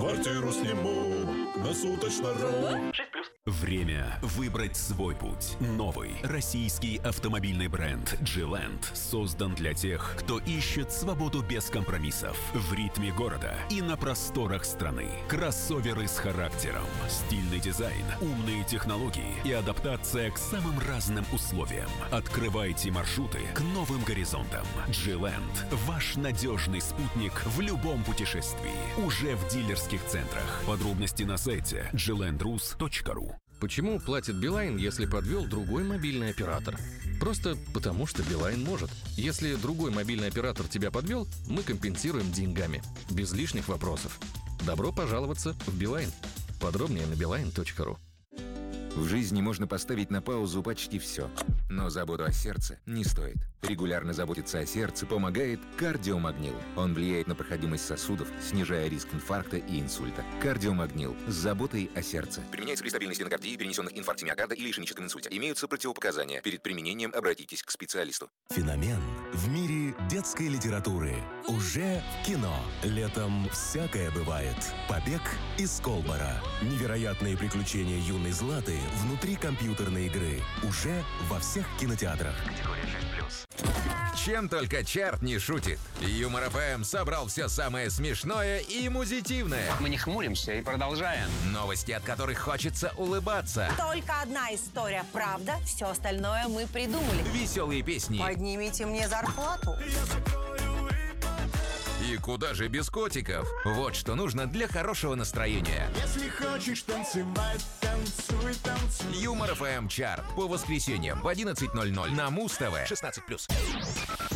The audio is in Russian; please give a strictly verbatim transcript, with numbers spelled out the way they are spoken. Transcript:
Квартиру сниму на суточно.ру. Время выбрать свой путь. Новый российский автомобильный бренд «Джи-Ленд» создан для тех, кто ищет свободу без компромиссов в ритме города и на просторах страны. Кроссоверы с характером, стильный дизайн, умные технологии и адаптация к самым разным условиям. Открывайте маршруты к новым горизонтам. «Джи-Ленд» – ваш надежный спутник в любом путешествии. Уже в дилерских центрах. Подробности на сайте джи ленд рус точка ру. Почему платит Билайн, если подвел другой мобильный оператор? Просто потому, что Билайн может. Если другой мобильный оператор тебя подвел, мы компенсируем деньгами. Без лишних вопросов. Добро пожаловаться в Билайн. Подробнее на билайн точка ру. В жизни можно поставить на паузу почти все. Но заботу о сердце не стоит. Регулярно заботиться о сердце помогает кардиомагнил. Он влияет на проходимость сосудов, снижая риск инфаркта и инсульта. Кардиомагнил с заботой о сердце. Применяется при стабильности стенокардии, перенесенных инфаркте миокарда или ишемическом инсульте. Имеются противопоказания. Перед применением обратитесь к специалисту. Феномен в мире детской литературы. Уже в кино. Летом всякое бывает. Побег из Колбара. Невероятные приключения юной Златы внутри компьютерной игры. Уже во всех кинотеатрах. Категория шесть плюс. Чем только черт не шутит. Юмор эф эм собрал все самое смешное и музитивное. Мы не хмуримся и продолжаем. Новости, от которых хочется улыбаться. Только одна история правда, все остальное мы придумали. Веселые песни. Поднимите мне зарплату. И куда же без котиков? Вот что нужно для хорошего настроения. Если хочешь танцевать, танцуй, танцуй. Юмор эф эм чарт по воскресеньям в одиннадцать ноль ноль на Муз-ТВ. шестнадцать плюс.